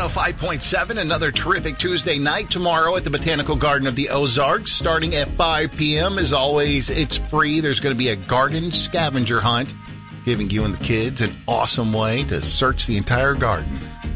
105.7, another terrific Tuesday night tomorrow at the Botanical Garden of the Ozarks, starting at 5 p.m. As always, it's free. There's going to be a garden scavenger hunt, giving you and the kids an awesome way to search the entire garden.